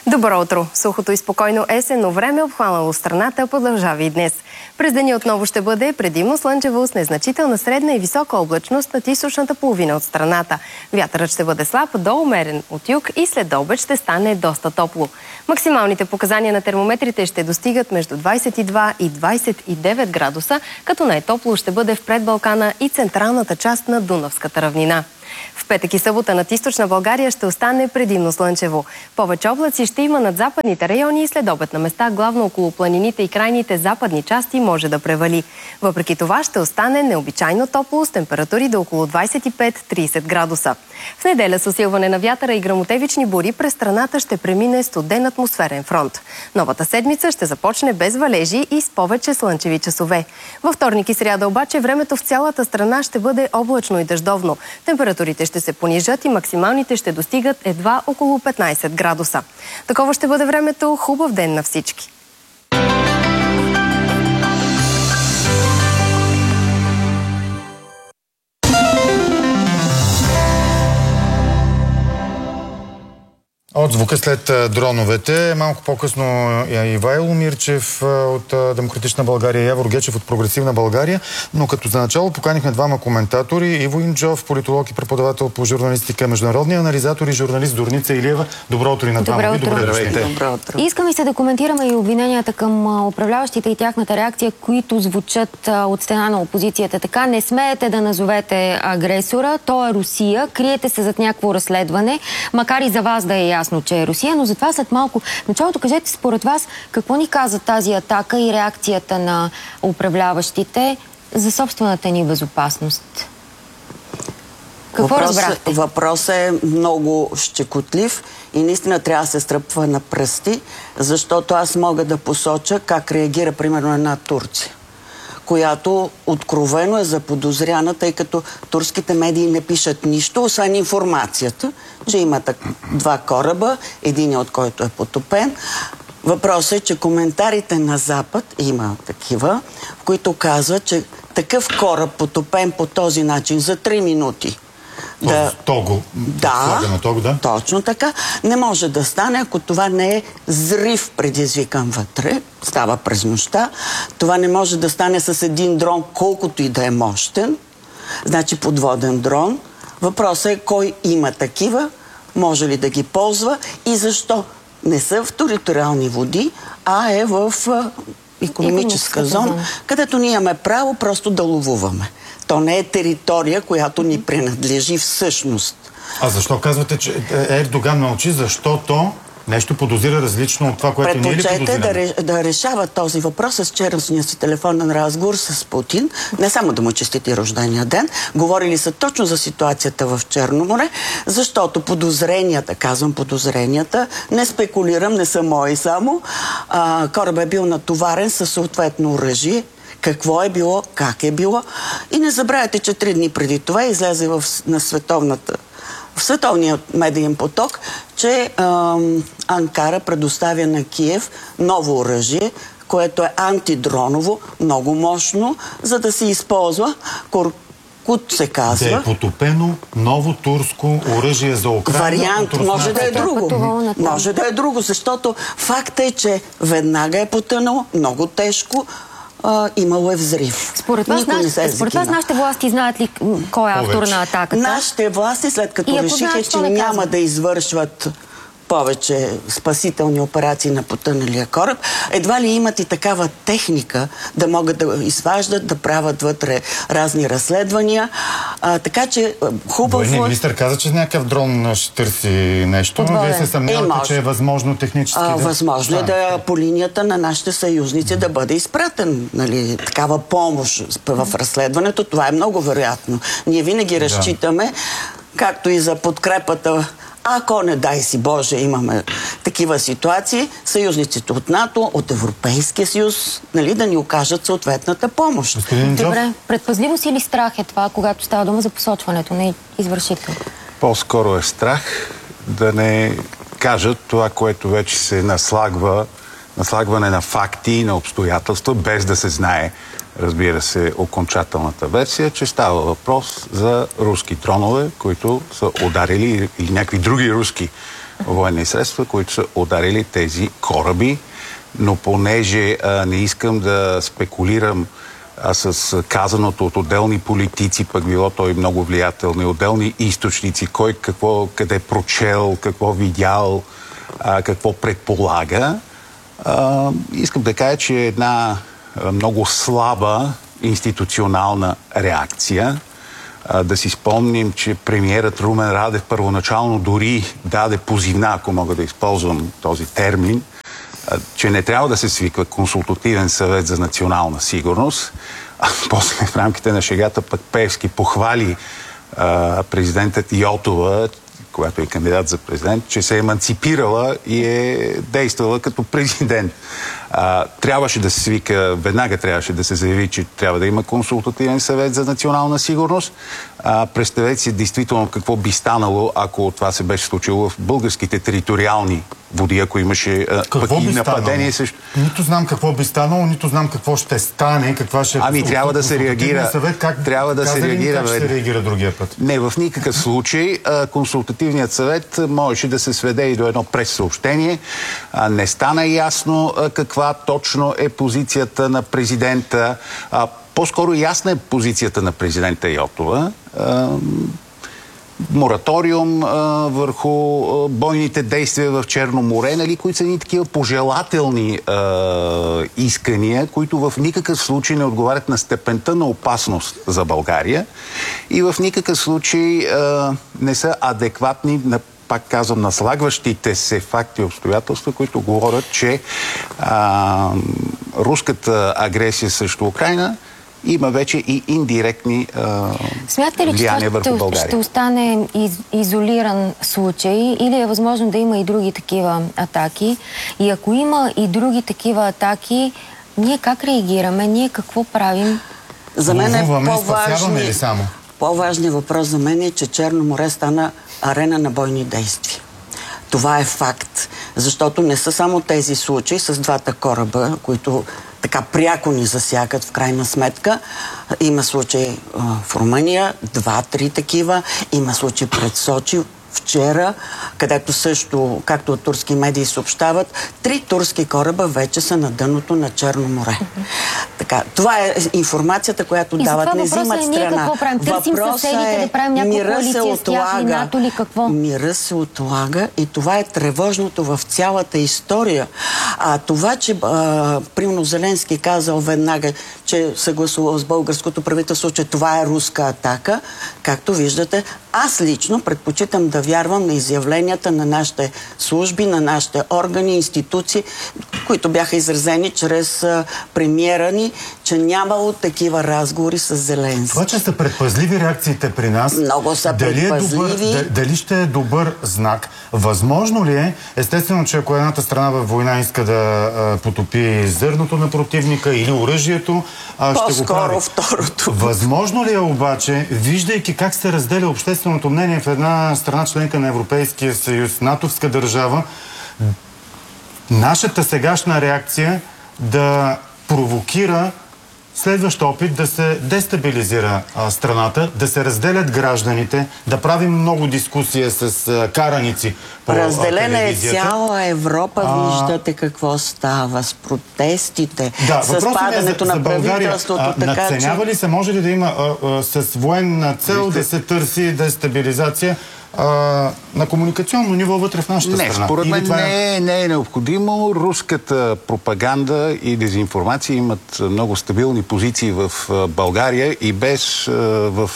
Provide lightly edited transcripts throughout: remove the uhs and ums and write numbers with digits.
Добро утро! Сухото и спокойно есенно време, обхванало страната, продължава и днес. През деня отново ще бъде предимно слънчево с незначителна средна и висока облачност над източната половина от страната. Вятърът ще бъде слаб до умерен от юг и след обед ще стане доста топло. Максималните показания на термометрите ще достигат между 22 и 29 градуса, като най-топло ще бъде в предбалкана и централната част на Дунавската равнина. В петък и събота над източна България ще остане предимно слънчево. Повече облаци ще има над западните райони и след обед на места, главно около планините и крайните западни части, може да превали. Въпреки това ще остане необичайно топло с температури до около 25-30 градуса. В неделя с усилване на вятъра и гръмотевични бури през страната ще премине студен атмосферен фронт. Новата седмица ще започне без валежи и с повече слънчеви часове. Във вторник и сряда обаче времето в цялата страна ще бъде облачно и дъждовно. Температурите ще се понижат и максималните ще достигат едва около 15 градуса. Такова ще бъде времето. Хубав ден на всички! От звука след дроновете, малко по-късно Ивайло Мирчев от Демократична България, Явор Гечев от Прогресивна България, но като за начало поканихме двама коментатори: Иво Инджов, политолог и преподавател по журналистика, международния анализатор и журналист Дорница Илиева. Добро утро и на двама ви. Добро утро. Искаме се да коментираме и обвиненията към управляващите и тяхната реакция, които звучат от страна на опозицията. Така: не смеете да назовете агресора, то е Русия, криете се зад някакво разследване, макар и за вас да е ясно, че е Русия, но затова след малко. В началото кажете според вас какво ни каза тази атака и реакцията на управляващите за собствената ни безопасност? Какво разбрахте? Въпросът е много щекотлив и наистина трябва да се стръпва на пръсти, защото аз мога да посоча как реагира примерно една Турция, която откровено е заподозряна, тъй като турските медии не пишат нищо, освен информацията, че има два кораба, един от който е потопен. Въпросът е, че коментарите на Запад, има такива, в които казват, че такъв кораб потопен по този начин за 3 минути. Точно така. Не може да стане, ако това не е взрив предизвикан вътре. Става през нощта. Това не може да стане с един дрон, колкото и да е мощен. Значи подводен дрон. Въпросът е кой има такива, може ли да ги ползва и защо не са в териториални води, а е в икономическа зона, където ние имаме право просто да ловуваме. То не е територия, която ни принадлежи всъщност. А защо казвате, че Ердоган мълчи? Защото нещо подозира различно от това, което ние ли подозираме? Предпочете да решава този въпрос с вчерашния си телефонен разговор с Путин. Не само да му честити рождения ден. Говорили са точно за ситуацията в Черно море, защото подозренията, казвам подозренията, не спекулирам, не са мои само. Корабът е бил натоварен със съответно оръжие. Какво е било, как е било. И не забравяйте, че 3 дни преди това излезе в световния медиен поток, че Анкара предоставя на Киев ново оръжие, което е антидроново, много мощно, за да се използва Куркут се казва. Да е потопено ново турско оръжие за Украйна. Вариант може да е друго. Може да е друго, защото факт е, че веднага е потънало, много тежко, имало е взрив. Според вас нашите власти знаят ли кой е автор на атаката? Нашите власти, след като решиха, че няма да извършват повече спасителни операции на потъналия кораб, едва ли имат и такава техника да могат да изваждат, да правят вътре разни разследвания. Така че хубаво... Военният министър каза, че някакъв дрон ще търси нещо, но вие се съмнявате, че е възможно технически възможно е да по линията на нашите съюзници да бъде изпратен такава помощ в разследването. Това е много вероятно. Ние винаги разчитаме, както и за подкрепата. Ако, не дай си Боже, имаме такива ситуации, съюзниците от НАТО, от Европейския съюз, да ни окажат съответната помощ. Добре, предпазливост или страх е това, когато става дума за посочването на извършител? По-скоро е страх да не кажат това, което вече се наслагване на факти и на обстоятелства, без да се знае, разбира се, окончателната версия, че става въпрос за руски дронове, които са ударили, или някакви други руски военни средства, които са ударили тези кораби. Но понеже не искам да спекулирам с казаното от отделни политици, пък било той много влиятелни, отделни източници, кой какво, къде прочел, какво видял, какво предполага, искам да кажа, че е една много слаба институционална реакция. Да си спомним, че премиерът Румен Радев първоначално дори даде позивна, ако мога да използвам този термин, че не трябва да се свиква консултативен съвет за национална сигурност. А после в рамките на шегата пък Пеевски похвали президентът Йотова, която е кандидат за президент, че се е еманципирала и е действала като президент. Трябваше да се свика, веднага трябваше да се заяви, че трябва да има консултативен съвет за национална сигурност. Представете си действително какво би станало, ако това се беше случило в българските териториални води, ако имаше пък и нападение също. Нито знам какво би станало, нито знам какво ще стане, каква ще е трябва да се реагира. Съвет, трябва да се реагира. Как ще се реагира другия път? Не, в никакъв случай консултативният съвет можеше да се сведе и до едно прес-съобщение. Не стана ясно каква точно е позицията на президента. По-скоро ясна е позицията на президента Йотова. Мораториум върху бойните действия в Черно море, нали, които са ни такива пожелателни искания, които в никакъв случай не отговарят на степента на опасност за България и в никакъв случай не са адекватни на, пак казвам, наслагващите се факти и обстоятелства, които говорят, че руската агресия срещу Украйна има вече и индиректни влияния върху България. Смятате ли, че ще остане изолиран случай или е възможно да има и други такива атаки? И ако има и други такива атаки, ние как реагираме? Ние какво правим? За мен е по-важният въпрос за мен е, че Черно море стана арена на бойни действия. Това е факт, защото не са само тези случаи с двата кораба, които така пряко ни засягат в крайна сметка. Има случаи в Румъния, 2-3 такива. Има случаи пред Сочи вчера, където също, както от турски медии съобщават, 3 турски кораба вече са на дъното на Черно море. Така, това е информацията, която дават. Не взимат страна. Въпросът е, да правим някаква коалиция с тях и НАТО ли какво? Мира се отлага и това е тревожното в цялата история. Това, че примерно Зеленски казал веднага, че съгласувал с българското правителство, че това е руска атака, както виждате, аз лично предпочитам да вярвам на изявленията на нашите служби, на нашите органи, институции, които бяха изразени чрез премиера ни, че нямало такива разговори с Зеленски. Това, че са предпазливи реакциите при нас, много са предпазливи. Дали ще е добър знак? Възможно ли е? Естествено, че ако едната страна във война иска да потопи зърното на противника или оръжието, ще го прави. Второто. Възможно ли е обаче, виждайки как се разделя общественото мнение в една страна членка на Европейския съюз, натовска държава, нашата сегашна реакция да провокира следващ опит да се дестабилизира страната, да се разделят гражданите, да правим много дискусия с караници по разделена телевизията. Е цяла Европа, виждате какво става с протестите, с падането на правителството. Надценява ли се, може ли да има с военна цел да се търси дестабилизация на комуникационно ниво вътре в нашата страна? Не, според мен не е необходимо. Руската пропаганда и дезинформация имат много стабилни позиции в България и без в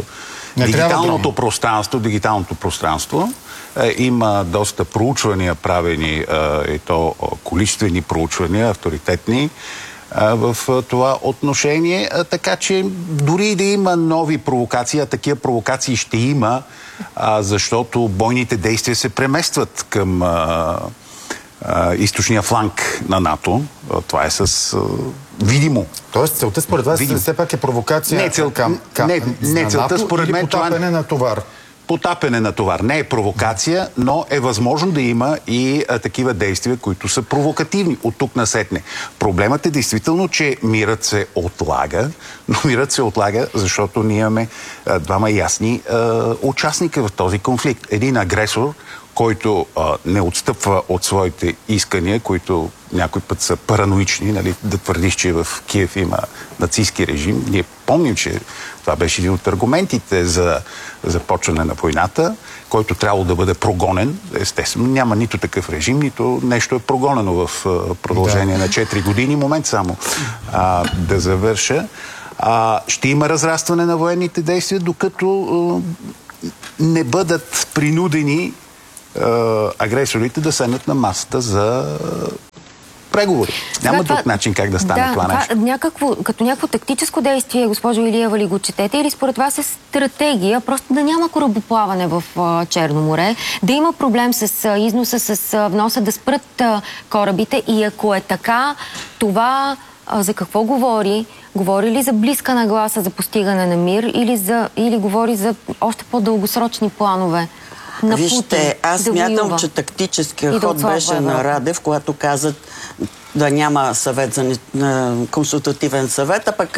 дигиталното пространство. Има доста проучвания правени, и то количествени проучвания, авторитетни, в това отношение, така че дори да има нови провокации, а такива провокации ще има, защото бойните действия се преместват към източния фланг на НАТО. Това е с видимо. Тоест целта според вас все пак е провокация към целта според мен потапяне на товар. Потапяне на товар. Не е провокация, но е възможно да има и такива действия, които са провокативни от тук насетне. Проблемът е действително, че мирът се отлага, но мирът се отлага, защото ние имаме двама ясни участника в този конфликт. Един агресор, който не отстъпва от своите искания, които някой път са параноични, нали, да твърдиш, че в Киев има нацистски режим. Ние помним, че това беше един от аргументите за започване на войната, който трябвало да бъде прогонен. Естествено, няма нито такъв режим, нито нещо е прогонено в продължение на 4 години. Момент само да завърша. Ще има разрастване на военните действия, докато не бъдат принудени агресорите да седнат на масата за преговори. Няма друг начин как да стане това нещо. Като някакво тактическо действие, госпожо Илиева, ли го четете, или според вас е стратегия просто да няма корабоплаване в Черно море, да има проблем с износа, с вноса, да спрат корабите, и ако е така, това за какво говори? Говори ли за близка нагласа за постигане на мир, или говори за още по-дългосрочни планове? Вижте, аз смятам, че тактическият ход беше на Радев, когато казат да няма съвет за консултативен съвет, а пък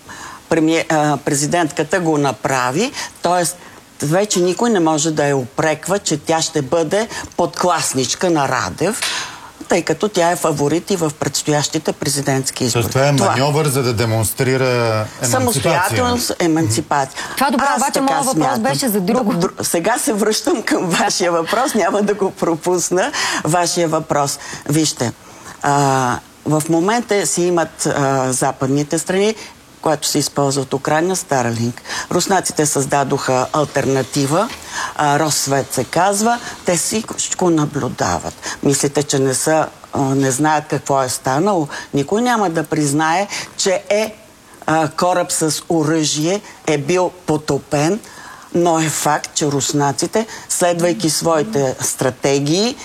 президентката го направи. Тоест, вече никой не може да я упреква, че тя ще бъде подкласничка на Радев, тъй като тя е фаворит и в предстоящите президентски избори. Това е маньовър, за да демонстрира еманципация. Самостоятелност, еманципация. Това добре, обаче моят въпрос беше за друго. Сега се връщам към вашия въпрос, няма да го пропусна. Вашия въпрос. Вижте, в момента си имат западните страни, което се използва от Украйна, Starlink. Руснаците създадоха алтернатива, Россвет се казва, те всичко наблюдават. Мислите, че не знаят какво е станало? Никой няма да признае, че кораб с оръжие е бил потопен, но е факт, че руснаците, следвайки своите стратегии,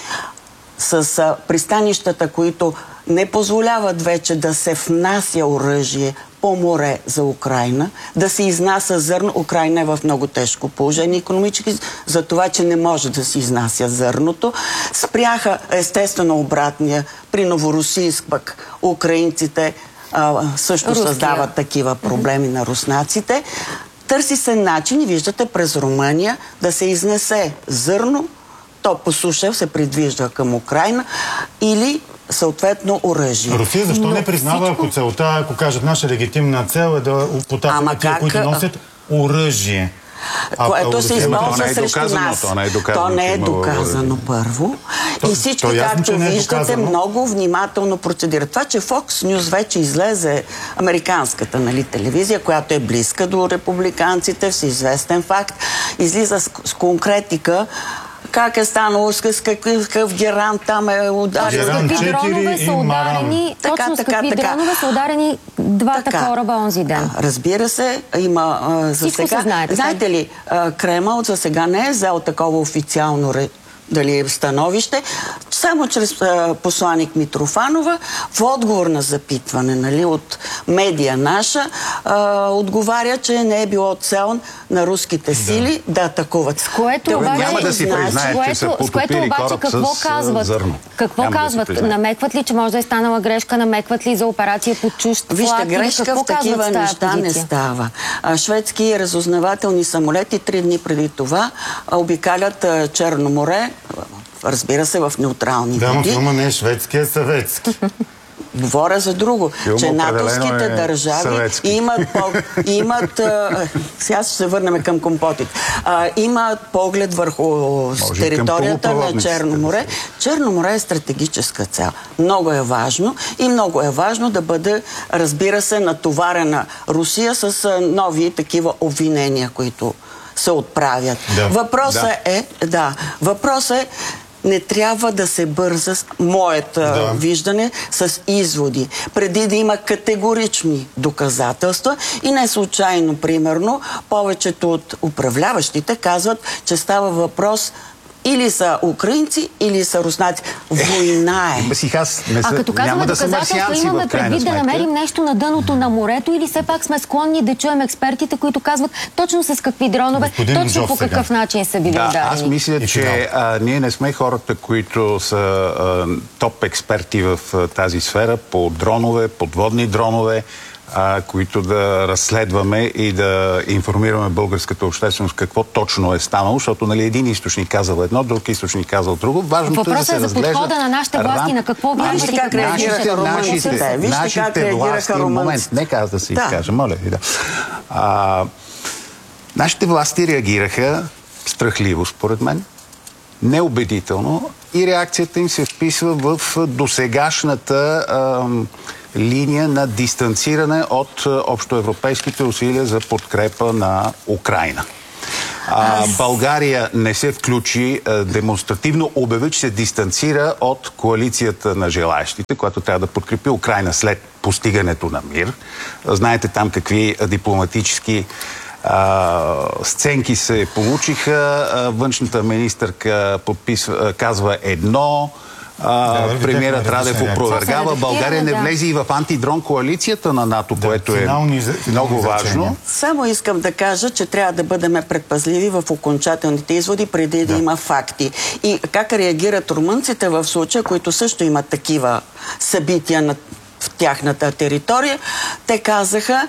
с пристанищата, които не позволяват вече да се внася оръжие по море за Украйна, да се изнася зърно. Украйна е в много тежко положение икономически, за това, че не може да се изнася зърното. Спряха естествено обратния при Новоросийск, пък украинците също създават такива проблеми на руснаците. Търси се начин, и виждате през Румъния, да се изнесе зърно, то по суша се придвижда към Украйна, или съответно оръжие. Русия защо не признава, ако целта, ако кажат наша легитимна цел е да потапят тия, които носят оръжие? Което се използва срещу нас. То не е доказано първо. И всички, както виждате, много внимателно процедират. Това, че Fox News вече излезе, американската телевизия, която е близка до републиканците, всеизвестен факт, излиза с конкретика как е станало, с какъв герант там е ударил. Точно с какви дронове са ударени, дронове са ударени двата кораба онзи ден. Разбира се, има за сега. Знаете ли, Кремъл за сега не е взел такова официално становище, само чрез посланик Митрофанова, в отговор на запитване от медия наша, отговаря, че не е било цел на руските сили да атакуват. С което обаче, няма да си признаят, че са потопили кораб с зърно. Какво казват? Намекват ли, че може да е станала грешка? Намекват ли за операция под чужд флаг? Вижте, грешка в такива неща не става. Шведски разузнавателни самолети 3 дни преди това обикалят Черно море, разбира се, в неутрални води. Да, но филма не е шведски, е съветски. Говоря за друго, че натовските държави имат сега ще се върнем към компотите. Имат поглед върху територията на Черно море. Черно море е стратегическа цел. Много е важно и много е важно да бъде, разбира се, натоварена Русия с нови такива обвинения, които се отправят. Въпросът е не трябва да се бърза, моето виждане, с изводи. Преди да има категорични доказателства, и не случайно, примерно, повечето от управляващите казват, че става въпрос или са украинци, или са руснаци. Война е. Като казваме доказателства, имаме предвид да намерим нещо на дъното на морето, или все пак сме склонни да чуем експертите, които казват точно с какви дронове, точно по какъв начин са били ударени. Аз мисля, че ние не сме хората, които са топ експерти в тази сфера по дронове, подводни дронове. които да разследваме и да информираме българската общественост какво точно е станало, защото нали, един източник казал едно, друг източник казал друго. Важното е да се разглежда... Въпросът е за подхода на нашите власти, на какво вижте как реагираха румънците. Нашите власти, момент, нека аз да се изкажа, моля ви, да. Нашите власти реагираха страхливо, според мен, неубедително и реакцията им се вписва в досегашната линия на дистанциране от общоевропейските усилия за подкрепа на Украйна. България не се включи, демонстративно обяви, че се дистанцира от коалицията на желаящите, която трябва да подкрепи Украйна след постигането на мир. Знаете там какви дипломатически сценки се получиха. Външната министърка казва едно, премиерът Радев опровергава. България не влезе и в антидрон коалицията на НАТО, което е много важно. Само искам да кажа, че трябва да бъдем предпазливи в окончателните изводи, преди да има факти. И как реагират румънците в случая, които също имат такива събития в тяхната територия. Те казаха: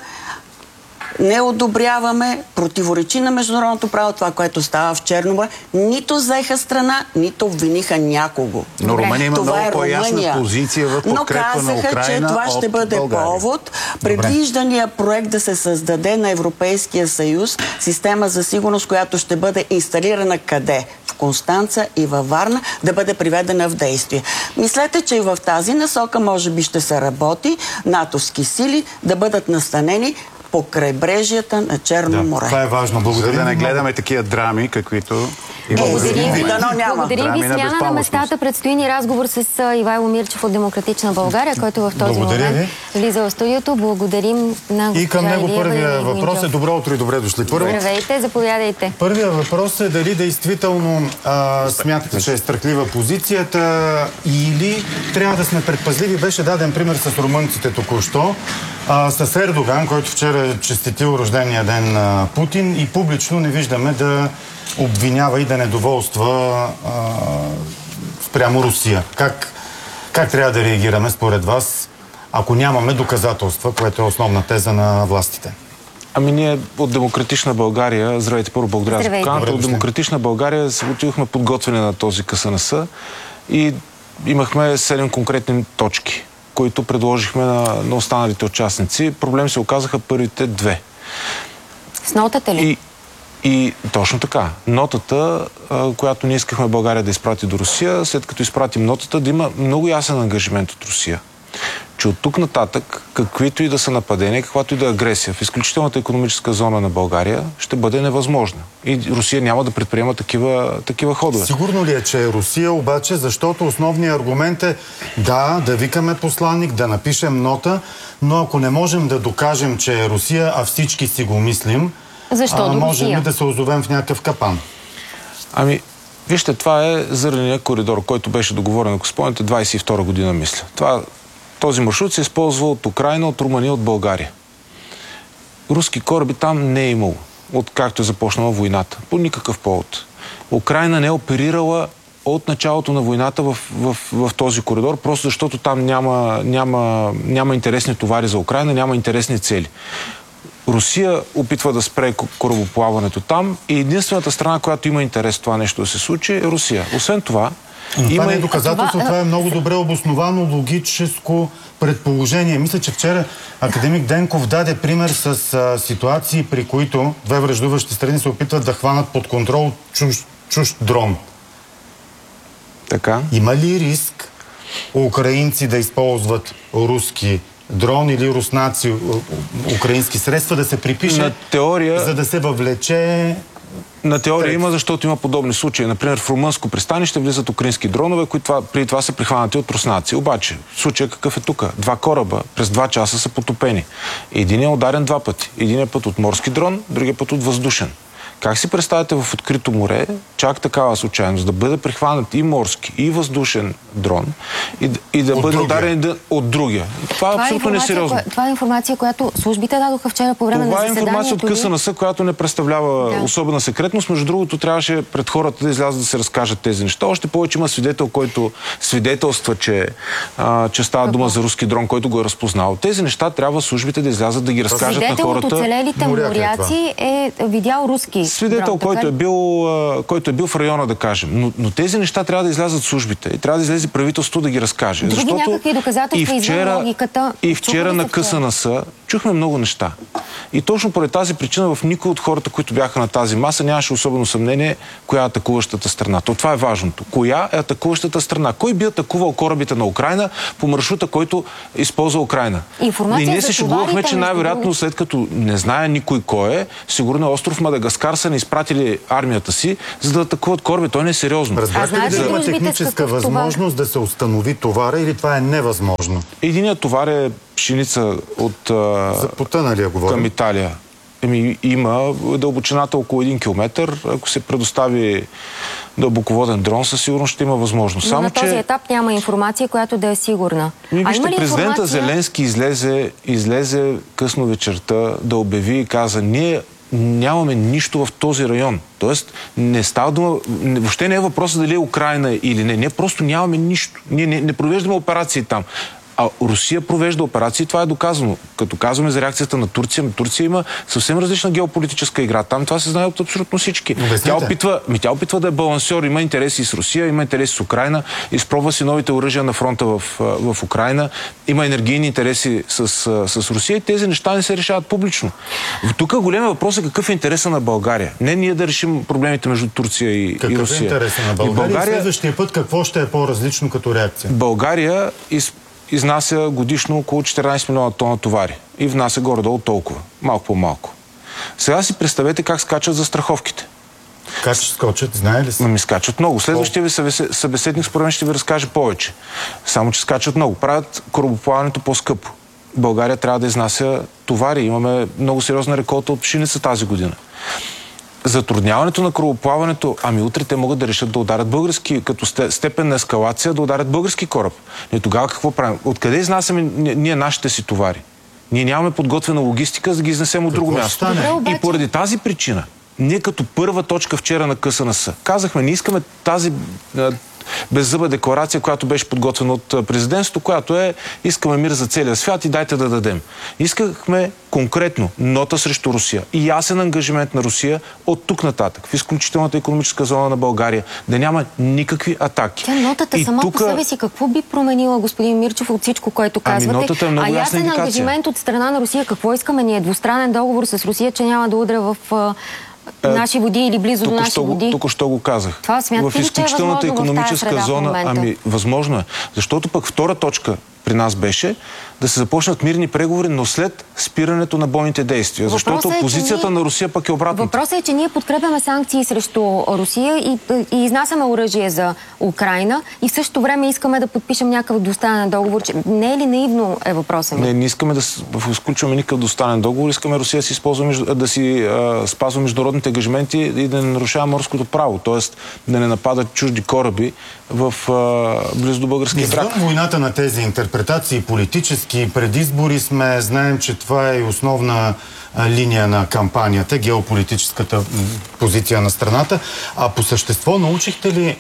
не одобряваме, противоречи на международното право това, което става в Черно море. Нито взеха страна, нито обвиниха някого. Но Румъния има много по-ясна позиция в подкрепа на Украйна. Но казаха, че това ще бъде повод. Предвиждания проект да се създаде на Европейския съюз система за сигурност, която ще бъде инсталирана къде? В Констанца и във Варна, да бъде приведена в действие. Мислете, че и в тази насока може би ще се работи натовски сили да бъдат настанени по крайбрежията на Черно море. Това е важно. Благодаря. За да не гледаме такива драми, каквито... Благодарим ви. Смяна на местата. Предстои ни разговор с Ивайло Мирчев от Демократична България, който в този момент влиза в студиото. Благодарим на И към него първия въпрос е: добро утро и добре дошли. Здравейте, заповядайте. Първият въпрос е дали действително смятате, че е страхлива позицията или трябва да сме предпазливи. Беше даден пример с румънците току-що. С Ердоган, който вчера е честитил рождения ден на Путин и публично не виждаме да обвинява и да недоволства спрямо Русия. Как трябва да реагираме според вас, ако нямаме доказателства, което е основна теза на властите? Ами ние от Демократична България, здравейте, първо благодаря за поканата, от Демократична България се отивахме подготвяне на този КСНС и имахме 7 конкретни точки, които предложихме на останалите участници. Проблем се оказаха първите 2. С нотата ли? И точно така. Нотата, която ние искахме България да изпрати до Русия, след като изпратим нотата, да има много ясен ангажимент от Русия. Че от тук нататък, каквито и да са нападения, каквато и да е агресия в изключителната икономическа зона на България, ще бъде невъзможна. И Русия няма да предприема такива ходове. Сигурно ли е, че е Русия обаче, защото основният аргумент е да викаме посланник, да напишем нота, но ако не можем да докажем, че е Русия, а всички си го мислим, можем ли да се озовем в някакъв капан? Ами, вижте, това е зърнения коридор, който беше договорен, ако спомняте, 22 година, мисля. Този маршрут се използва от Украйна, от Румъния, от България. Руски кораби там не е имало, откакто е започнала войната. По никакъв повод. Украйна не е оперирала от началото на войната в този коридор, просто защото там няма интересни товари за Украйна, няма интересни цели. Русия опитва да спре корабоплаването там и единствената страна, която има интерес това нещо да се случи, е Русия. Освен това, но това не е доказателство, това е много добре обосновано логическо предположение. Мисля, че вчера академик Денков даде пример с ситуации, при които две враждуващи страни се опитват да хванат под контрол чужд дрон. Така. Има ли риск украинци да използват руски дрон или руснаци украински средства да се припише, за да се въвлече? На теория има, защото има подобни случаи. Например, в румънско пристанище влизат украински дронове, които преди това са прихванати от руснаци. Обаче, случай какъв е тук? 2 кораба през 2 часа са потопени. Единият е ударен 2 пъти. Единият път от морски дрон, другия път от въздушен. Как си представяте в открито море, чак такава случайност, да бъде прихванат и морски, и въздушен дрон и да бъде ударен от другия? Това е абсолютно несериозно. Това е информация, която службите дадоха вчера по време на заседанието. Това е информация от КСНС, която не представлява особена секретност. Между другото, трябваше пред хората да излязат да се разкажат тези неща. Още повече има свидетел, който свидетелства, че става дума за руски дрон, който го е разпознал. Тези неща трябва службите да излязат да ги разкажат на хората. Свидетел от оцелелите моряци е видял руски свидетел, дрон, който е бил в района, да кажем. Но тези неща трябва да излязат службите. И трябва да излезе правителството да ги разкаже. Други някакви доказателства извън логиката. И вчера на КСНС чухме много неща. И точно поради тази причина в никой от хората, които бяха на тази маса, нямаше особено съмнение коя е атакуващата страна. Това е важното. Коя е атакуващата страна? Кой би атакувал корабите на Украйна по маршрута, който използва Украйна? И ние се шегувахме, че най-вероятно, след като не знае никой кой е, сигурно остров Мадагаскар са не изпратили армията си, за да атакуват кораби. Той не е сериозно. Разбрахте ли да има техническа възможност да се установи товара или това е невъзможно? Единият товар е пшеница от за потъналия говорим към Италия. Има дълбочината около 1 километър. Ако се предостави дълбоководен дрон, със сигурност ще има възможност. Но само, на този етап няма информация, която да е сигурна. Вижте, президента Зеленски излезе късно вечерта да обяви и каза: ние нямаме нищо в този район. Тоест, не става дума, въобще не е въпросът дали е Украйна или не. Ние просто нямаме нищо. Ние не провеждаме операции там. А Русия провежда операции, това е доказано. Като казваме за реакцията на Турция, Турция има съвсем различна геополитическа игра. Там това се знае от абсолютно всички. Тя опитва да е балансьор. Има интереси с Русия, има интереси с Украйна, изпробва си новите оръжия на фронта в Украйна, има енергийни интереси с Русия и тези неща не се решават публично. Тук големия въпрос е какъв е интересът на България. Не ние да решим проблемите между Турция и Русия. Какъв е интересът на България? И следващия път какво ще е по-различно като реакция? България изнася годишно около 14 милиона тона товари и внася горе-долу толкова. Малко по-малко. Сега си представете как скачат застраховките. Как ще скачат? Знае ли си? Скачат много. Следващия ви събеседник според мен ще ви разкаже повече. Само, че скачат много. Правят корабоплаването по-скъпо. България трябва да изнася товари. Имаме много сериозна реколта от пшеница тази година. Затрудняването на корабоплаването, утре те могат да решат да ударят български, като степен на ескалация, да ударят български кораб. И тогава какво правим? Откъде изнасяме ние нашите си товари? Ние нямаме подготвена логистика, за да ги изнесем от друго място. И поради тази причина, ние като първа точка вчера на КСНС казахме, не искаме тази беззъба декларация, която беше подготвена от президентството, която е: искаме мир за целия свят и дайте да дадем. Искахме конкретно нота срещу Русия и ясен ангажимент на Русия от тук нататък, в изключителната икономическа зона на България, да няма никакви атаки. Тя нотата сама по себе си какво би променила, господин Мирчев, от всичко, което казвате? Нотата е много ясна ясен индикация. Ангажимент от страна на Русия. Какво искаме ние? Двустранен договор с Русия, че няма да удря в наши води или близо до наши води? Тук-що го казах. Това смятате ли, че е възможно икономическа зона? Възможно е. Защото пък втора точка при нас беше да се започнат мирни преговори, но след спирането на бойните действия. Защото позицията на Русия пък е обратната. Въпросът е, че ние подкрепяме санкции срещу Русия и изнасяме оръжие за Украйна и в същото време искаме да подпишем някакъв двустранен договор. Не е ли наивно е въпросът ми? Не искаме да изключваме никакъв двустранен договор. Искаме Русия да си спазва международните ангажименти и да не нарушава морското право. Тоест да не нападат чужди кораби близо до българския бряг. Извън войната на тези интерпретации политически, преди избори знаем, че това е и основна линия на кампанията, геополитическата позиция на страната. А по същество научихте ли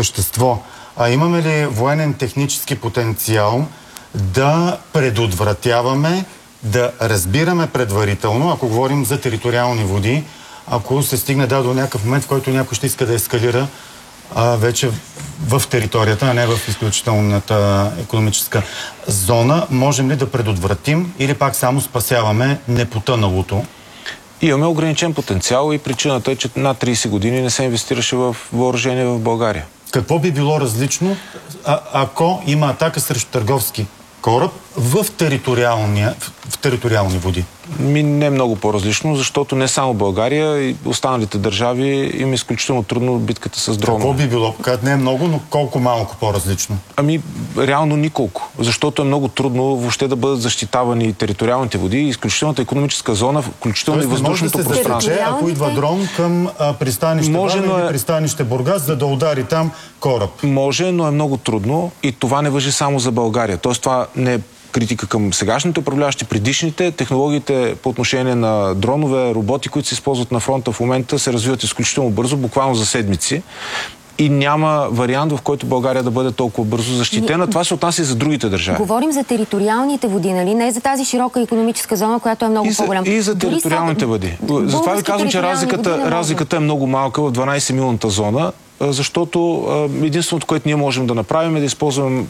имаме ли военен технически потенциал да предотвратяваме, да разбираме предварително, ако говорим за териториални води, ако се стигне до някакъв момент, в който някой ще иска да ескалира вече в територията, а не в изключителната икономическа зона, можем ли да предотвратим или пак само спасяваме непотъналото? Имаме ограничен потенциал и причината е, че над 30 години не се инвестираше в въоръжение в България. Какво би било различно, ако има атака срещу търговски кораб в териториални води? Не много по-различно, защото не само България и останалите държави им е изключително трудно битката с дронове. Какво би било? Не е много, но колко малко по-различно? Реално николко. Защото е много трудно въобще да бъдат защитавани териториалните води, изключителната икономическа зона, включително и въздушното пространство. Може да се засече, ако идва дрон към пристанище Варна или пристанище Бургас, за да удари там кораб. Може, но е много трудно и това не важи само за България. Тоест това не е критика към сегашните управляващи, предишните. Технологиите по отношение на дронове, роботи, които се използват на фронта в момента, се развиват изключително бързо, буквално за седмици. И няма вариант, в който България да бъде толкова бързо защитена. Това се отнася и за другите държави. Говорим за териториалните води, нали? Не за тази широка икономическа зона, която е много по-голяма. И за териториалните води. Затова ви казвам, че разликата е много малка в 12-милната зона, защото единственото, което ние можем да направим е да използваме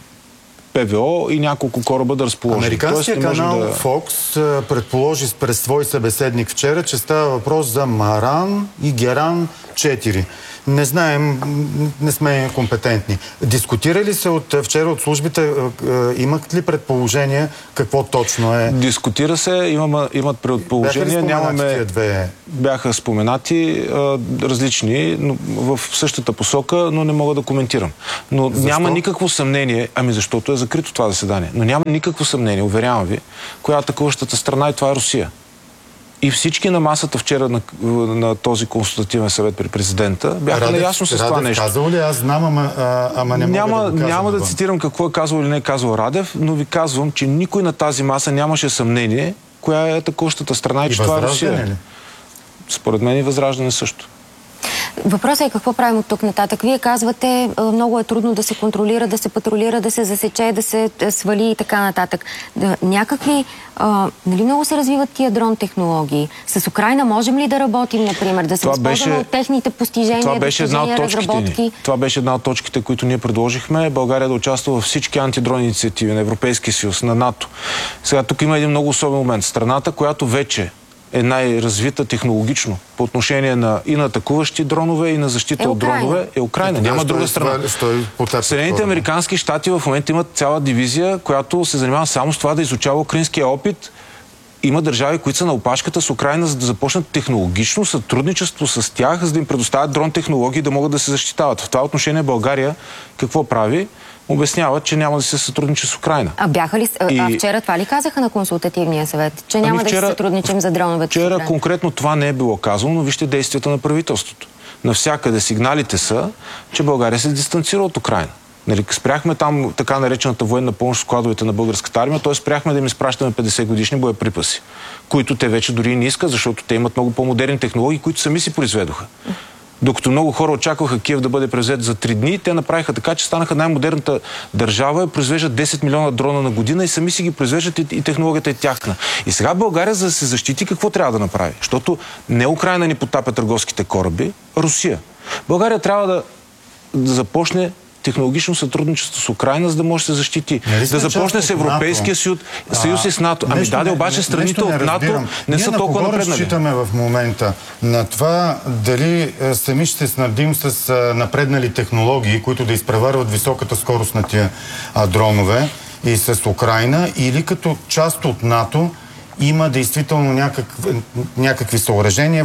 ПВО и няколко кораба да разположим. Американският канал Fox предположи през свой събеседник вчера, че става въпрос за Маран и Геран 4. Не знаем, не сме компетентни. Дискутирали се вчера от службите, имат ли предположение какво точно е? Дискутира се, имат предположения, бяха споменати различни, но в същата посока, но не мога да коментирам. Но няма никакво съмнение, защото е закрито това заседание, но няма никакво съмнение, уверявам ви, коя е атакуващата страна и това е Русия. И всички на масата вчера на този консултативен съвет при президента бяха наясно с това нещо. Казал ли? Аз знам, ама не мога да го казвам. Няма да цитирам какво е казал или не е казал Радев, но ви казвам, че никой на тази маса нямаше съмнение коя е атакуващата страна и че това е Русия. Според мен и Възраждане също. Въпросът е какво правим от тук нататък. Вие казвате, много е трудно да се контролира, да се патрулира, да се засече, да се свали и така нататък. Някакви, нали много се развиват тия дрон технологии? С Украйна можем ли да работим, например, да се възползваме от техните постижения, разработки? Това беше една от точките, които ние предложихме. България да участва във всички антидрон инициативи на Европейския съюз, на НАТО. Сега тук има един много особен момент. Страната, която вече е най-развита технологично по отношение и на атакуващи дронове, и на защита от дронове, е Украйна. Няма друга страна. Съединените американски щати в момента имат цяла дивизия, която се занимава само с това да изучава украинския опит. Има държави, които са на опашката с Украйна, за да започнат технологично сътрудничество с тях, за да им предоставят дрон технологии, да могат да се защитават. В това отношение България какво прави? Обясняват, че няма да се сътрудничи с Украйна. Вчера това ли казаха на консултативния съвет? Че няма да се сътрудничим за дроновете с Украйна? Вчера конкретно това не е било казано, но вижте действията на правителството. Навсякъде сигналите са, че България се дистанцира от Украйна. Спряхме там така наречената военна помощ в складовете на българската армия, т.е. спряхме да им изпращаме 50 годишни боеприпаси, които те вече дори не искат, защото те имат много по-модерни технологии, които сами си произведоха. Докато много хора очакваха Киев да бъде превзет за 3 дни, те направиха така, че станаха най-модерната държава, произвеждат 10 милиона дрона на година и сами си ги произвеждат и технологията е тяхна. И сега България, за да се защити, какво трябва да направи? Защото не Украйна ни потапя търговските кораби, Русия. България трябва да започне технологично сътрудничество с Украйна, за да може да се защити. Да започне с Европейския съюз и с НАТО. Обаче страните от НАТО не са толкова напреднали. Ние разчитаме в момента на това дали сами ще се снабдим с напреднали технологии, които да изпреварват високата скорост на тия дронове и с Украйна, или като част от НАТО има действително някакви съоръжения,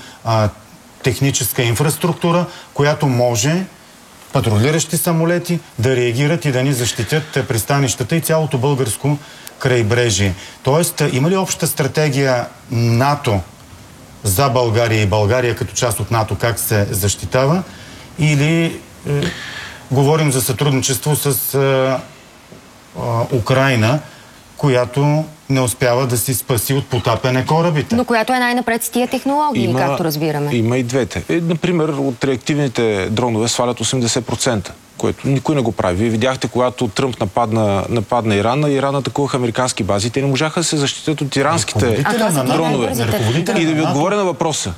военно-техническа инфраструктура, която може патрулиращи самолети да реагират и да ни защитят пристанищата и цялото българско крайбрежие. Тоест, има ли обща стратегия НАТО за България и България като част от НАТО как се защитава? Или говорим за сътрудничество с Украйна, която не успява да си спаси от потапяне корабите. Но която е най-напред с тия технологии, както разбираме. Има и двете. Например, от реактивните дронове свалят 80%, което никой не го прави. Вие видяхте, когато Тръмп нападна Иран атакуваха американски бази. Те не можаха да се защитят от иранските дронове. И да ви отговоря на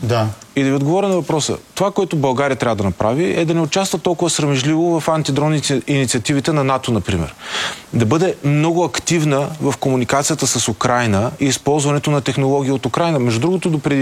въпроса. Това, което България трябва да направи, е да не участва толкова срамежливо в антидрон инициативите на НАТО, например. Да бъде много активна в комуникацията с Украйна и използването на технологии от Украйна. Между другото, допреди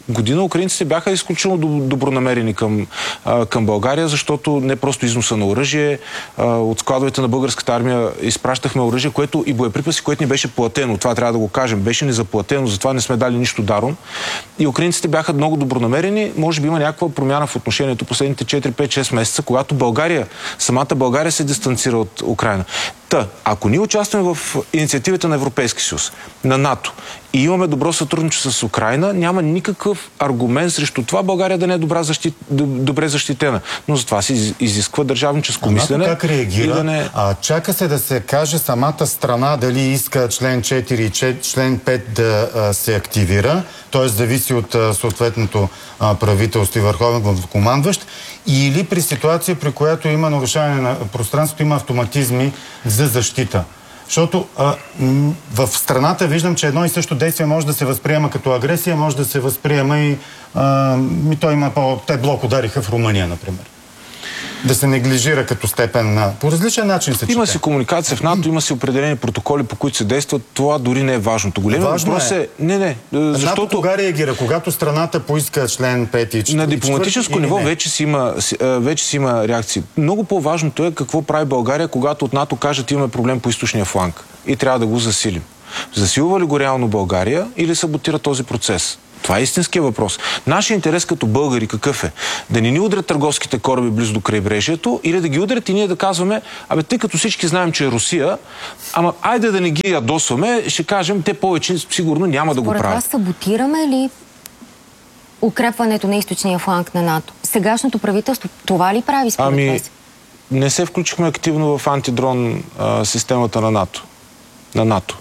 година украинците бяха изключително добронамерени към България, защото не просто износа на оръжие, от складовете на българската армия изпращахме оръжие, което и боеприпаси, което ни беше платено. Това трябва да го кажем. Беше ни заплатено, затова не сме дали нищо даром. И украинците бяха много добронамерени. Може би има някаква промяна в отношението последните 4-5-6 месеца, когато самата България се дистанцира от Украйна. Ако ние участваме в инициативите на Европейски съюз, на НАТО и имаме добро сътрудничество с Украйна, няма никакъв аргумент срещу това България да не е добре защитена. Но за това се изисква държавническо мислене. Как реагира? Да не... Чака се да се каже самата страна дали иска член 4 и член 5 да се активира, т.е. зависи от съответното правителство и върховен главнокомандващ, или при ситуация, при която има нарушаване на пространството, има автоматизми за защита. Защото в страната виждам, че едно и също действие може да се възприема като агресия, може да се възприема и той има те блок удариха в Румъния, например. Да се неглижира като степен по различен начин се чете. Има си комуникация в НАТО, има си определени протоколи, по които се действат. Това дори не е важното. Големият въпрос е... Не, защото... НАТО кога реагира? Когато страната поиска член 5 и 4? На дипломатическо ниво вече си има реакции. Много по-важното е какво прави България, когато от НАТО кажат, имаме проблем по източния фланг и трябва да го засилим. Засилва ли го реално България или саботира този процес? Това е истинския въпрос. Нашия интерес като българи какъв е? Да не ни удрят търговските кораби близо до крайбрежието или да ги удрят и ние да казваме, тъй като всички знаем, че е Русия, айде да не ги ядосваме, ще кажем, те повече сигурно няма да го правят. Според вас саботираме ли укрепването на източния фланг на НАТО? Сегашното правителство това ли прави според вас? Не се включихме активно в антидрон системата на НАТО.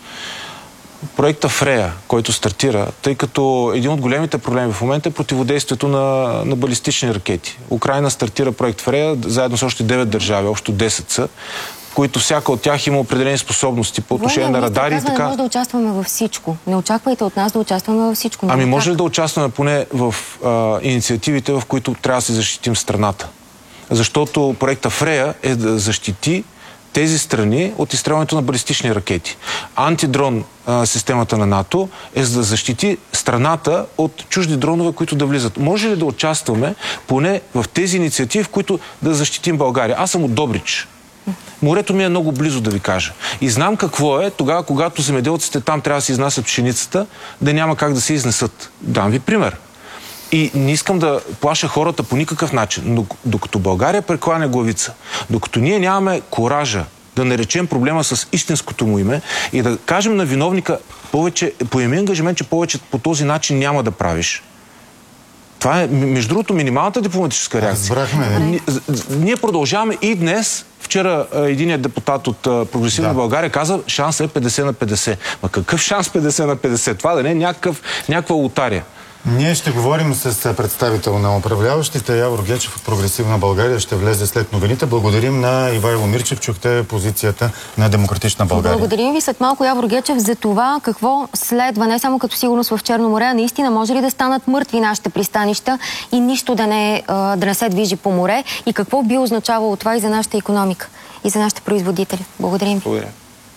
Проекта Фрея, който стартира, тъй като един от големите проблеми в момента е противодействието на балистични ракети. Украйна стартира проект Фрея заедно с още 9 държави, общо 10 са, които всяка от тях има определени способности по отношение на радари и така. Не може да участваме във всичко. Не очаквайте от нас да участваме във всичко. Може ли да участваме поне в инициативите, в които трябва да се защитим страната? Защото проекта Фрея е да защити тези страни от изстрелването на балистични ракети. Антидрон системата на НАТО е за да защити страната от чужди дронове, които да влизат. Може ли да участваме поне в тези инициативи, в които да защитим България? Аз съм от Добрич. Морето ми е много близо, да ви кажа. И знам какво е тогава, когато земеделците там трябва да се изнасят пшеницата, да няма как да се изнесат. Дам ви пример. И не искам да плаша хората по никакъв начин, но докато България прекланя главица, докато ние нямаме коража да наречем проблема с истинското му име и да кажем на виновника поеми ангажимент, че повече по този начин няма да правиш. Това е, между другото, минималната дипломатическа реакция. Ние продължаваме и днес. Вчера единият депутат от Прогресивна България каза, шанс е 50 на 50. Какъв шанс 50 на 50? Това да не е някаква лотария. Ние ще говорим с представител на управляващите. Явор Гечев от Прогресивна България ще влезе след новините. Благодарим на Ивайло Мирчев. Чухте позицията на Демократична България. Благодарим ви след малко, Явор Гечев, за това какво следва, не само като сигурност в Черно море, а наистина може ли да станат мъртви нашите пристанища и нищо да не се движи по море и какво би означавало това и за нашата икономика и за нашите производители. Благодарим ви. Благодаря.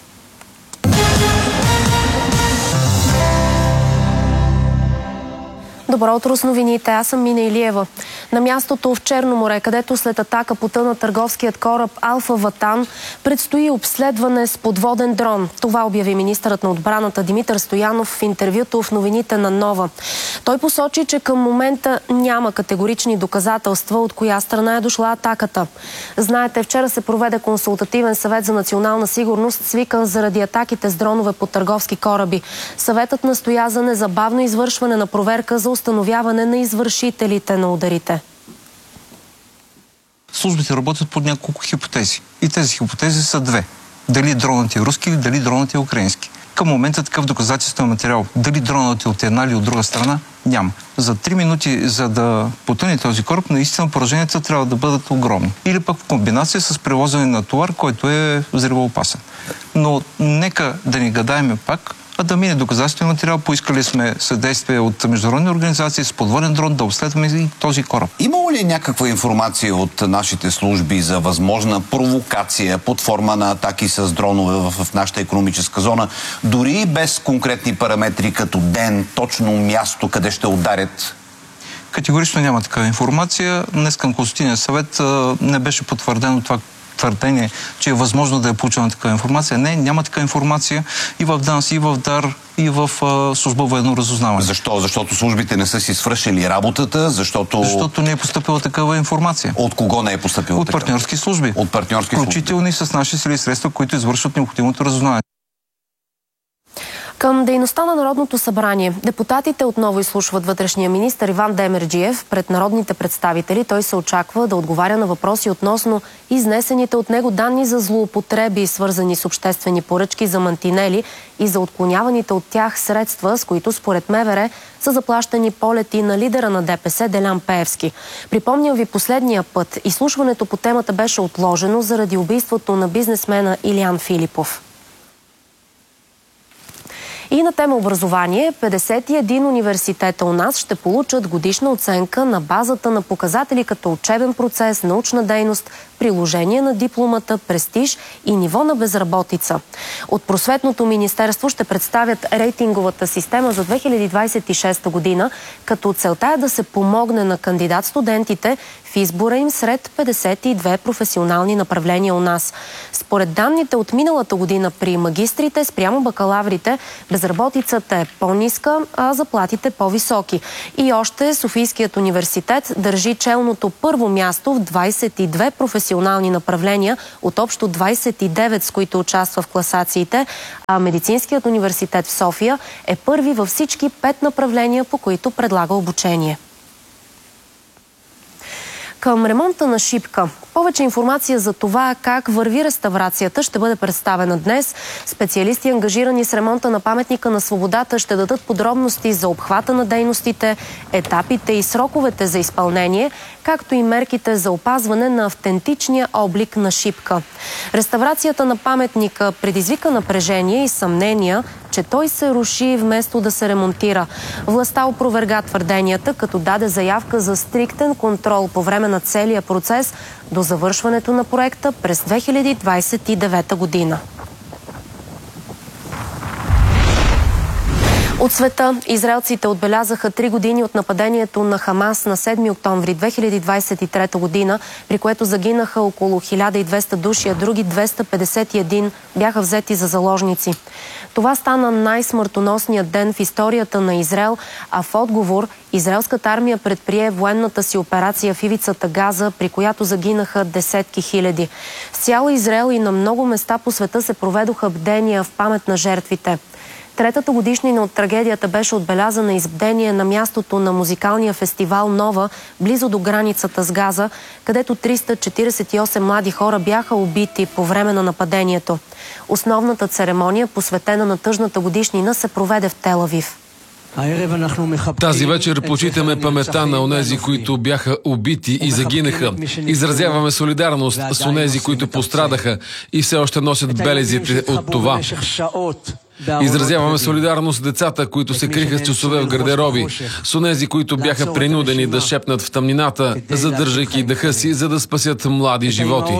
Добро утро с новините. Аз съм Мина Илиева. На мястото в Черно море, където след атака потъна търговският кораб Алфа Ватан, предстои обследване с подводен дрон. Това обяви министърът на отбраната Димитър Стоянов в интервюто в новините на Нова. Той посочи, че към момента няма категорични доказателства от коя страна е дошла атаката. Знаете, вчера се проведе консултативен съвет за национална сигурност, свикан заради атаките с дронове по търговски кораби. Съветът настоя за незабавно извършване на проверка за установяване на извършителите на ударите. Службите работят под няколко хипотези. И тези хипотези са две. Дали дронът е руски или дали дронът е украински. Към момента такъв доказателствен материал, дали дронът е от една или от друга страна, няма. За 3 минути, за да потъне този кораб, наистина пораженията трябва да бъдат огромни. Или пък в комбинация с превозване на товар, който е взривоопасен. Но нека да не гадаеме пак, а да мине доказателствен материал. Поискали сме съдействие от международни организации с подводен дрон да обследваме и този кораб. Имало ли някаква информация от нашите служби за възможна провокация под форма на атаки с дронове в нашата икономическа зона, дори без конкретни параметри като ден, точно място, къде ще ударят? Категорично няма такава информация. Днес към Консултативния съвет не беше потвърдено това твърдение, че е възможно да е получена такава информация. Не, няма такава информация и в ДАНС, и в ДАР, и в служба военно разузнаване. Защо? Защото службите не са си свършили работата, защото не е поступила такава информация. От кого не е поступила такава? От партньорски служби. От партньорски служби. Включително и с наши сили и средства, които извършват необходимото разузнаване. Към дейността на Народното събрание депутатите отново изслушват вътрешния министър Иван Демерджиев пред народните представители. Той се очаква да отговаря на въпроси относно изнесените от него данни за злоупотреби, свързани с обществени поръчки за мантинели и за отклоняваните от тях средства, с които според МВР са заплащани полети на лидера на ДПС Делян Пеевски. Припомням ви, последния път изслушването по темата беше отложено заради убийството на бизнесмена Илиян Филипов. И на тема образование, 51 университета у нас ще получат годишна оценка на базата на показатели като учебен процес, научна дейност, приложение на дипломата, престиж и ниво на безработица. От Просветното министерство ще представят рейтинговата система за 2026 година, като целта е да се помогне на кандидат-студентите в избора им сред 52 професионални направления у нас. Според данните от миналата година при магистрите спрямо бакалаврите, безработицата е по-ниска, а заплатите по-високи. И още Софийският университет държи челното първо място в 22 професионални направления от общо 29, с които участва в класациите, а Медицинският университет в София е първи във всички 5 направления, по които предлага обучение. Към ремонта на Шипка. Повече информация за това как върви реставрацията ще бъде представена днес. Специалисти, ангажирани с ремонта на паметника на свободата, ще дадат подробности за обхвата на дейностите, етапите и сроковете за изпълнение, както и мерките за опазване на автентичния облик на Шипка. Реставрацията на паметника предизвика напрежение и съмнения, че той се руши вместо да се ремонтира. Властта опроверга твърденията, като даде заявка за стриктен контрол по време на целия процес до завършването на проекта през 2029 година. От света израелците отбелязаха 3 години от нападението на Хамас на 7 октомври 2023 година, при което загинаха около 1200 души, а други 251 бяха взети за заложници. Това стана най-смъртоносният ден в историята на Израел, а в отговор израелската армия предприе военната си операция в ивицата Газа, при която загинаха десетки хиляди. В цял Израел и на много места по света се проведоха бдения в памет на жертвите. Третата годишнина от трагедията беше отбелязана и с бдение на мястото на музикалния фестивал Нова, близо до границата с Газа, където 348 млади хора бяха убити по време на нападението. Основната церемония, посветена на тъжната годишнина, се проведе в Тел Авив. Тази вечер почитаме паметта на онези, които бяха убити и загинаха. Изразяваме солидарност с онези, които пострадаха и все още носят белезите от това. Изразяваме солидарност с децата, които се криха с часове в гардероби, с онези, които бяха принудени да шепнат в тъмнината, задържайки дъха си, за да спасят млади животи.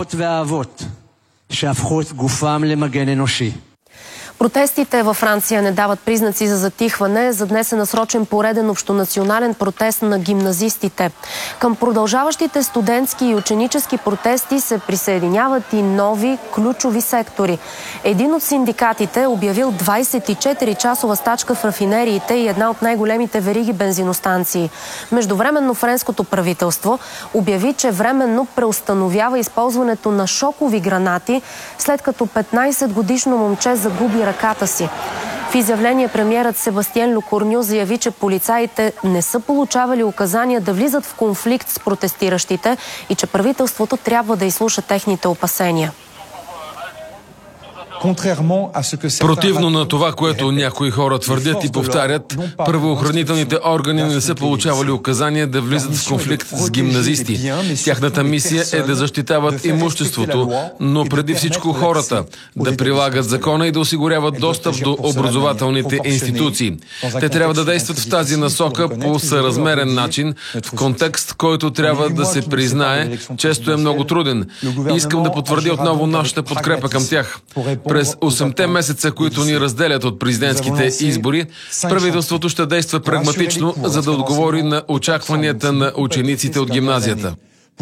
Протестите във Франция не дават признаци за затихване. За днес е насрочен пореден общонационален протест на гимназистите. Към продължаващите студентски и ученически протести се присъединяват и нови ключови сектори. Един от синдикатите е обявил 24-часова стачка в рафинериите и една от най-големите вериги бензиностанции. Междувременно френското правителство обяви, че временно преустановява използването на шокови гранати, след като 15-годишно момче загуби ръката си. В изявление премиерът Себастиен Лекорню заяви, че полицаите не са получавали указания да влизат в конфликт с протестиращите и че правителството трябва да изслуша техните опасения. Противно на това, което някои хора твърдят и повтарят, правоохранителните органи не са получавали указания да влизат в конфликт с гимназисти. Тяхната мисия е да защитават имуществото, но преди всичко хората, да прилагат закона и да осигуряват достъп до образователните институции. Те трябва да действат в тази насока по съразмерен начин, в контекст, който трябва да се признае, често е много труден. Искам да потвърдя отново нашата подкрепа към тях. През 8-те месеца, които ни разделят от президентските избори, правителството ще действа прагматично, за да отговори на очакванията на учениците от гимназията.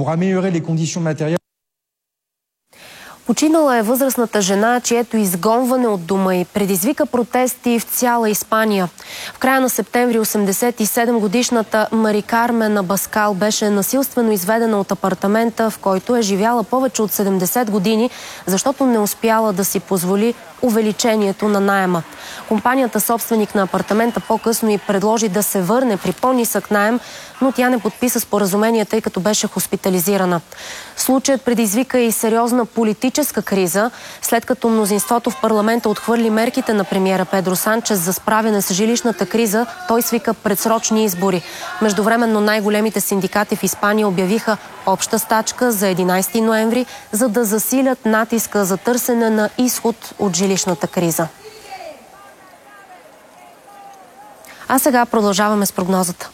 Починала е възрастната жена, чието изгонване от дома й предизвика протести в цяла Испания. В края на септември 87-годишната Мари Кармен Абаскал беше насилствено изведена от апартамента, в който е живяла повече от 70 години, защото не успяла да си позволи увеличението на наема. Компанията собственик на апартамента по-късно й предложи да се върне при по-нисък наем, но тя не подписа споразумение, тъй като беше хоспитализирана. Случаят предизвика и сериозна политическа криза, след като мнозинството в парламента отхвърли мерките на премиера Педро Санчес за справяне с жилищната криза, той свика предсрочни избори. Междувременно най-големите синдикати в Испания обявиха обща стачка за 11 ноември, за да засилят натиска за търсене на изход от жилищната криза. А сега продължаваме с прогнозата.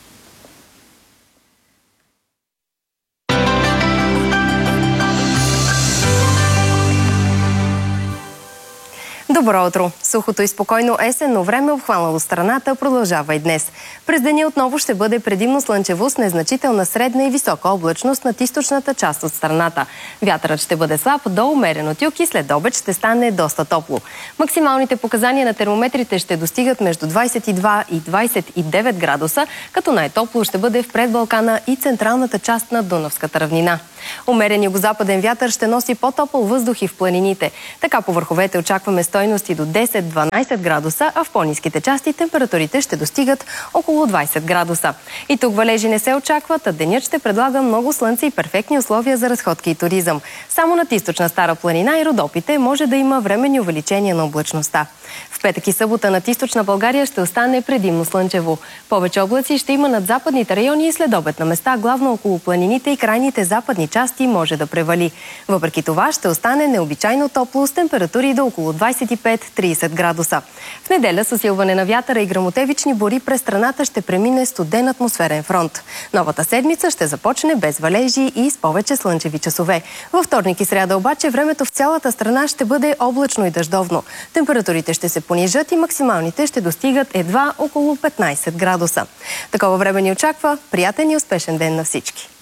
Добро утро! Сухото и спокойно есенно време, обхванало страната, продължава и днес. През деня отново ще бъде предимно слънчево с незначителна средна и висока облачност над източната част от страната. Вятърът ще бъде слаб до умерен от юг и след обед ще стане доста топло. Максималните показания на термометрите ще достигат между 22 и 29 градуса, като най-топло ще бъде в предбалкана и централната част на Дунавската равнина. Умерен югозападен вятър ще носи по-топъл въздух и в планините. Така по върховете очакваме стойности до 10-12 градуса, а в по-ниските части температурите ще достигат около 20 градуса. И тук валежи не се очакват, а денят ще предлага много слънце и перфектни условия за разходки и туризъм. Само над източна Стара планина и Родопите може да има временни увеличения на облачността. В петък и събота над източна България ще остане предимно слънчево. Повече облаци ще има над западните райони и следобед на места, главно около планините и крайните западни части може да превали. Въпреки това ще остане необичайно топло с температури до около 25-30 градуса. В неделя с усилване на вятъра и гръмотевични бури през страната ще премине студен атмосферен фронт. Новата седмица ще започне без валежи и с повече слънчеви часове. Във вторник и сряда обаче времето в цялата страна ще бъде облачно и дъждовно. Температурите ще се понижат и максималните ще достигат едва около 15 градуса. Такова време ни очаква. Приятен и успешен ден на всички!